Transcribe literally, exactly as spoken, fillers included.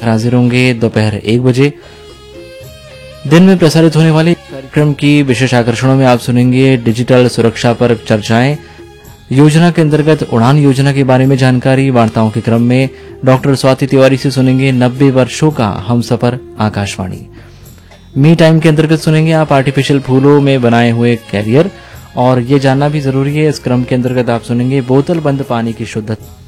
हाजिर होंगे दोपहर एक बजे। दिन में प्रसारित होने वाले कार्यक्रम की विशेष आकर्षणों में आप सुनेंगे डिजिटल सुरक्षा पर चर्चाएं, योजना के अंतर्गत उड़ान योजना के बारे में जानकारी। वार्ताओं के क्रम में डॉक्टर स्वाति तिवारी से सुनेंगे नब्बे वर्षों का हमसफर आकाशवाणी। मी टाइम के अंतर्गत सुनेंगे आप आर्टिफिशियल फूलों में बनाए हुए कैरियर, और ये जानना भी जरूरी है। इस क्रम के अंतर्गत आप सुनेंगे बोतल बंद पानी की शुद्धता।